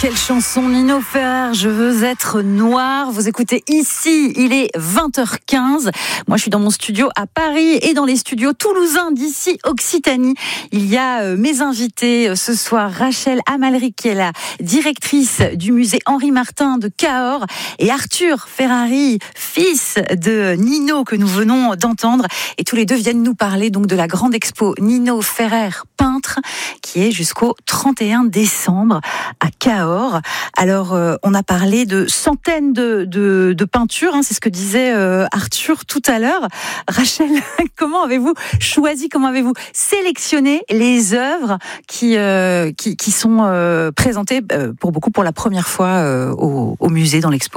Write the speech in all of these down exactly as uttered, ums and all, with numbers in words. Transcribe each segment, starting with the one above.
Quelle chanson, Nino Ferrer, je veux être noir. Vous écoutez ici, il est vingt heures quinze. Moi, je suis dans mon studio à Paris et dans les studios toulousains d'ici Occitanie. Il y a euh, mes invités ce soir, Rachel Amalric, qui est la directrice du musée Henri Martin de Cahors, et Arthur Ferrari, fils de Nino, que nous venons d'entendre. Et tous les deux viennent nous parler donc de la grande expo Nino Ferrer, peintre, qui est jusqu'au trente et un décembre à Cahors. Alors, euh, on a parlé de centaines de, de, de peintures, hein, c'est ce que disait euh, Arthur tout à l'heure. Rachel, comment avez-vous choisi, comment avez-vous sélectionné les œuvres qui, euh, qui, qui sont euh, présentées euh, pour beaucoup pour la première fois euh, au, au musée, dans l'expo ?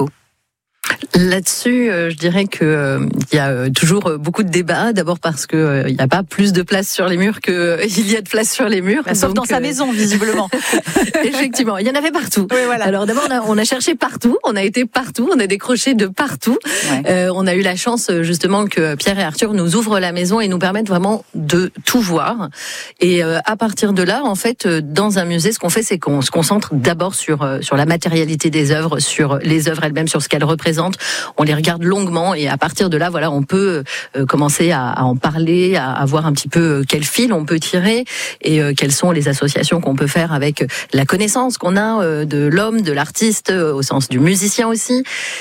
Là-dessus, euh, je dirais que euh, il y a euh, toujours euh, beaucoup de débats. D'abord parce que euh, il n'y a pas plus de place sur les murs que euh, il y a de place sur les murs. Bah, sauf donc, dans sa euh... maison, visiblement. Effectivement, il y en avait partout. Oui, voilà. Alors d'abord, on a, on a cherché partout, on a été partout, on a décroché de partout. Ouais. Euh, on a eu la chance justement que Pierre et Arthur nous ouvrent la maison et nous permettent vraiment de tout voir. Et euh, à partir de là, en fait, dans un musée, ce qu'on fait, c'est qu'on se concentre d'abord sur euh, sur la matérialité des œuvres, sur les œuvres elles-mêmes, sur ce qu'elles représentent. On les regarde longuement et à partir de là, voilà, on peut euh, commencer à, à en parler, à, à voir un petit peu euh, quel fil on peut tirer et euh, quelles sont les associations qu'on peut faire avec la connaissance qu'on a euh, de l'homme, de l'artiste, euh, au sens du musicien aussi.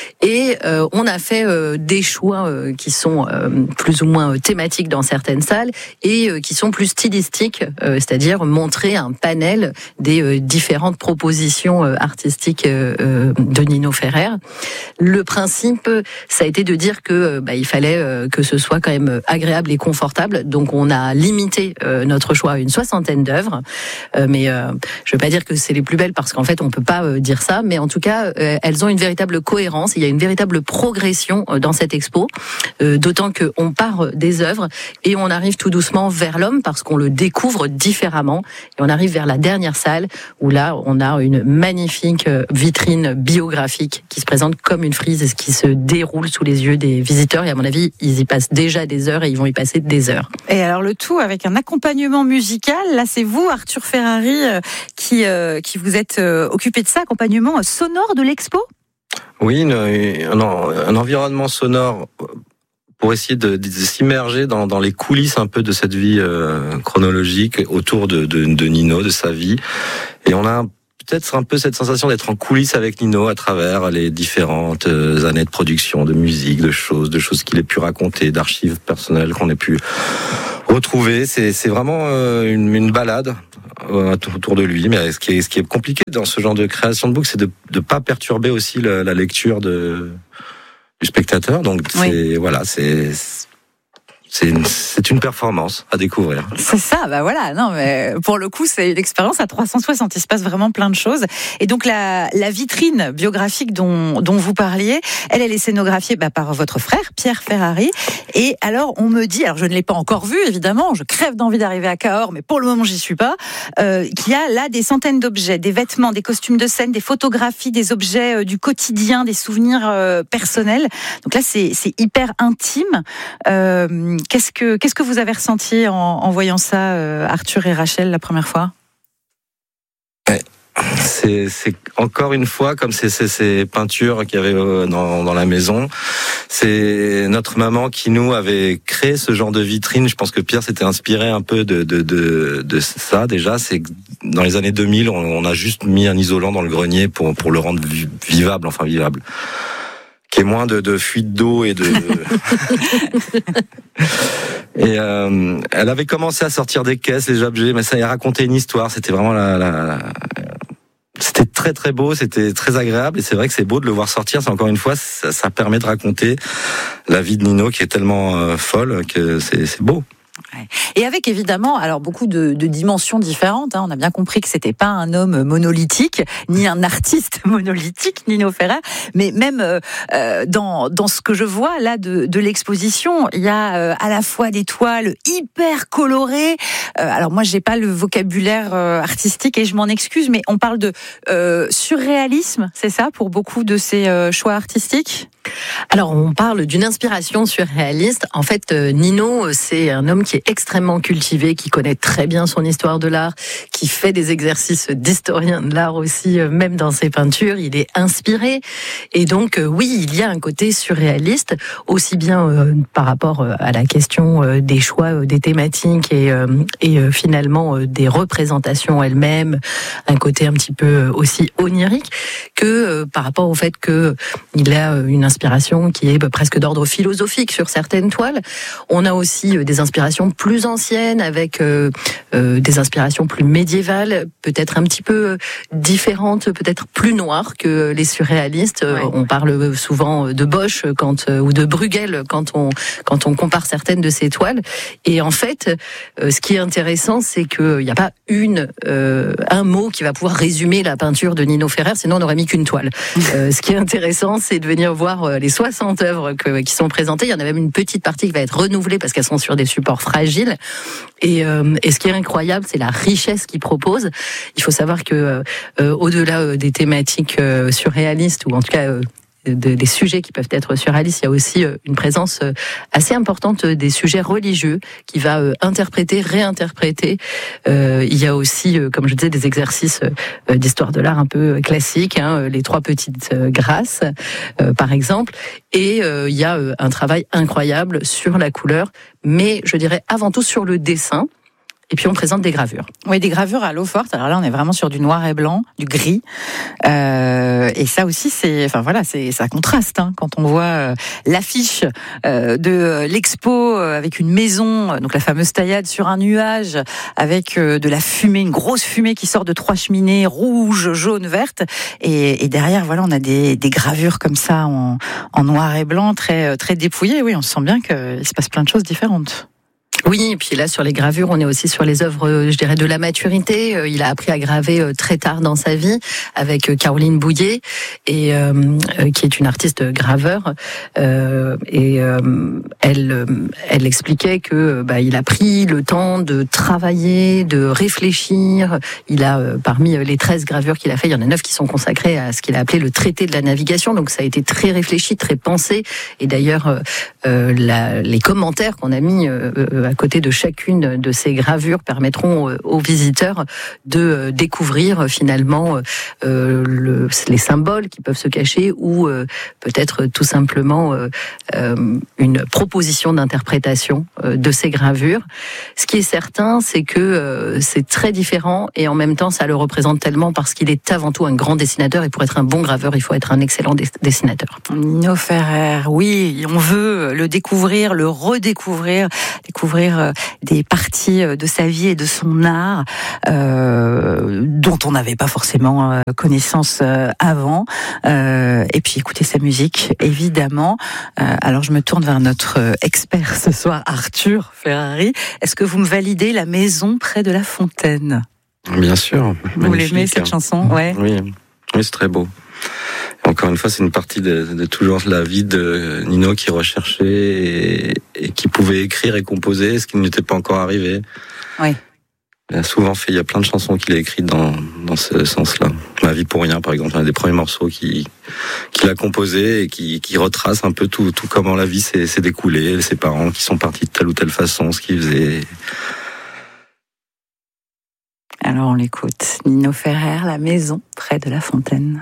Et euh, on a fait euh, des choix euh, qui sont euh, plus ou moins thématiques dans certaines salles et euh, qui sont plus stylistiques, euh, c'est-à-dire montrer un panel des euh, différentes propositions euh, artistiques euh, de Nino Ferrer. Le principe, ça a été de dire que bah, il fallait euh, que ce soit quand même agréable et confortable. Donc on a limité euh, notre choix à une soixantaine d'œuvres. Euh, mais euh, je ne veux pas dire que c'est les plus belles parce qu'en fait on peut pas euh, dire ça. Mais en tout cas, euh, elles ont une véritable cohérence. Il y a une véritable progression euh, dans cette expo. Euh, d'autant que on part des œuvres et on arrive tout doucement vers l'homme parce qu'on le découvre différemment. Et on arrive vers la dernière salle où là on a une magnifique vitrine biographique qui se présente comme une frise et ce qui se déroule sous les yeux des visiteurs. Et à mon avis, ils y passent déjà des heures et ils vont y passer des heures. Et alors le tout avec un accompagnement musical. Là, c'est vous, Arthur Ferrari, euh, qui, euh, qui vous êtes euh, occupé de ça, accompagnement sonore de l'expo ? Oui, une, un, un environnement sonore pour essayer de, de s'immerger dans, dans les coulisses un peu de cette vie euh, chronologique autour de, de, de Nino, de sa vie. Et on a peut-être un peu cette sensation d'être en coulisses avec Nino à travers les différentes années de production, de musique, de choses, de choses qu'il ait pu raconter, d'archives personnelles qu'on ait pu retrouver. C'est, c'est vraiment une, une balade autour de lui. Mais ce qui est, ce qui est compliqué dans ce genre de création de book, c'est de ne pas perturber aussi la, la lecture de, du spectateur. Donc, c'est, oui. voilà, c'est... C'est une, c'est une performance à découvrir. C'est ça, bah voilà. Non, mais pour le coup, c'est une expérience à trois cent soixante. Il se passe vraiment plein de choses. Et donc la, la vitrine biographique dont, dont vous parliez, elle, elle est scénographiée bah, par votre frère Pierre Ferrari. Et alors, on me dit, alors je ne l'ai pas encore vu, évidemment, je crève d'envie d'arriver à Cahors, mais pour le moment, j'y suis pas. Euh, qu'il y a là des centaines d'objets, des vêtements, des costumes de scène, des photographies, des objets euh, du quotidien, des souvenirs euh, personnels. Donc là, c'est, c'est hyper intime. Euh, Qu'est-ce que, qu'est-ce que vous avez ressenti en, en voyant ça, euh, Arthur et Rachel, la première fois ? C'est, c'est encore une fois comme ces, ces, ces peintures qu'il y avait dans, dans la maison. C'est notre maman qui nous avait créé ce genre de vitrine. Je pense que Pierre s'était inspiré un peu de, de, de, de ça déjà. C'est que dans les années deux mille, on, on a juste mis un isolant dans le grenier pour, pour le rendre vivable, enfin vivable. Qu'il y ait moins de, de fuite d'eau et de... et euh, elle avait commencé à sortir des caisses, les objets, mais ça y a raconté une histoire. C'était vraiment la, la, la... C'était très très beau, c'était très agréable et c'est vrai que c'est beau de le voir sortir. C'est encore une fois, ça, ça permet de raconter la vie de Nino qui est tellement euh, folle que c'est, c'est beau. Et avec évidemment, alors beaucoup de, de dimensions différentes. Hein. On a bien compris que c'était pas un homme monolithique, ni un artiste monolithique, Nino Ferrer. Mais même euh, dans dans ce que je vois là de, de l'exposition, il y a euh, à la fois des toiles hyper colorées. Euh, alors moi, j'ai pas le vocabulaire euh, artistique et je m'en excuse, mais on parle de euh, surréalisme, c'est ça pour beaucoup de ces euh, choix artistiques. Alors on parle d'une inspiration surréaliste. En fait, Nino, c'est un homme qui est extrêmement cultivé, qui connaît très bien son histoire de l'art, qui fait des exercices d'historien de l'art aussi, même dans ses peintures. Il est inspiré. Et donc, oui, il y a un côté surréaliste, aussi bien euh, par rapport à la question euh, des choix, euh, des thématiques et, euh, et euh, finalement euh, des représentations elles-mêmes, un côté un petit peu aussi onirique, que euh, par rapport au fait qu'il a une inspiration qui est bah, presque d'ordre philosophique sur certaines toiles. On a aussi euh, des inspirations plus anciennes, avec euh, euh, des inspirations plus médiévales, peut-être un petit peu différentes, peut-être plus noires que les surréalistes. Ouais. On parle souvent de Bosch quand, ou de Bruegel quand on, quand on compare certaines de ces toiles. Et en fait, euh, ce qui est intéressant, c'est qu'il n'y a pas une, euh, un mot qui va pouvoir résumer la peinture de Nino Ferrer, sinon on n'aurait mis qu'une toile. Euh, ce qui est intéressant, c'est de venir voir les soixante œuvres que, qui sont présentées. Il y en a même une petite partie qui va être renouvelée parce qu'elles sont sur des supports fragiles. Et, euh, et ce qui est incroyable, c'est la richesse qu'il propose. Il faut savoir que euh, au-delà des thématiques euh, surréalistes, ou en tout cas euh, De, des sujets qui peuvent être surréalistes, il y a aussi une présence assez importante des sujets religieux qui va interpréter, réinterpréter. Euh, il y a aussi, comme je disais, des exercices d'histoire de l'art un peu classiques, hein, les trois petites grâces, euh, par exemple. Et euh, il y a un travail incroyable sur la couleur, mais je dirais avant tout sur le dessin. Et puis on présente des gravures. Oui, des gravures à l'eau forte. Alors là, on est vraiment sur du noir et blanc, du gris. Euh, et ça aussi, c'est, enfin voilà, c'est, ça contraste hein, quand on voit euh, l'affiche euh, de l'expo euh, avec une maison, donc la fameuse taillade sur un nuage, avec euh, de la fumée, une grosse fumée qui sort de trois cheminées rouges, jaunes, vertes. Et, et derrière, voilà, on a des, des gravures comme ça en, en noir et blanc, très, très dépouillées. Oui, on sent bien qu'il se passe plein de choses différentes. Oui, et puis là, sur les gravures, on est aussi sur les œuvres, je dirais, de la maturité. Il a appris à graver très tard dans sa vie avec Caroline Bouillet, et euh, qui est une artiste graveur. Euh, et euh, elle, elle expliquait que bah, il a pris le temps de travailler, de réfléchir. Il a, parmi les treize gravures qu'il a fait, il y en a neuf qui sont consacrées à ce qu'il a appelé le traité de la navigation. Donc ça a été très réfléchi, très pensé. Et d'ailleurs, euh, la, les commentaires qu'on a mis euh, à côté de chacune de ces gravures permettront aux visiteurs de découvrir finalement euh, le, les symboles qui peuvent se cacher, ou euh, peut-être tout simplement euh, euh, une proposition d'interprétation euh, de ces gravures. Ce qui est certain, c'est que euh, c'est très différent, et en même temps ça le représente tellement, parce qu'il est avant tout un grand dessinateur, et pour être un bon graveur, il faut être un excellent dessinateur. Nino Ferrer, oui, on veut le découvrir, le redécouvrir, découvrir des parties de sa vie et de son art euh, dont on n'avait pas forcément connaissance avant, euh, et puis écouter sa musique évidemment. Euh, alors je me tourne vers notre expert ce soir, Arthur Ferrari. Est-ce que vous me validez La maison près de la fontaine? Bien sûr. Vous l'aimez cette chanson? Ouais. Oui, oui, c'est très beau. Encore une fois, c'est une partie de, de toujours la vie de Nino, qui recherchait et, et qui pouvait écrire et composer, ce qui n'était pas encore arrivé. Oui. Il a souvent fait, il y a plein de chansons qu'il a écrites dans, dans ce sens-là. Ma vie pour rien, par exemple, un des premiers morceaux qu'il qu'il a composé et qui, qui retrace un peu tout, tout comment la vie s'est, s'est découlée, ses parents qui sont partis de telle ou telle façon, ce qu'ils faisaient. Alors on l'écoute. Nino Ferrer, La maison près de la fontaine.